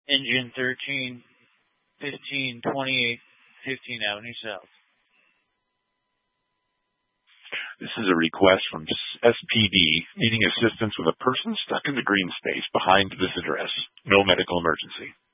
Engine 13, 15, 28, 15 Avenue South. This is a request from SPD needing assistance with a person stuck in the green space behind this address. No medical emergency.